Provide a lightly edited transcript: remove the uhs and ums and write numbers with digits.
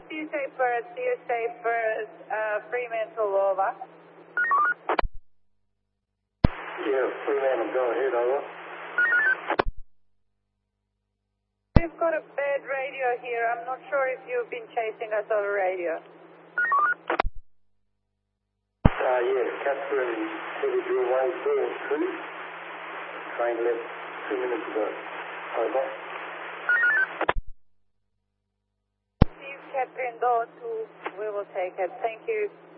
CSA Perth, Fremantle, over. Yeah, Fremantle, go ahead, over. We've got a bad radio here. I'm not sure if you've been chasing us over radio. Yeah, Casper and Heavy Drill 142. Train left 2 minutes ago. Over. Steve Catherine, door 2. We will take it. Thank you.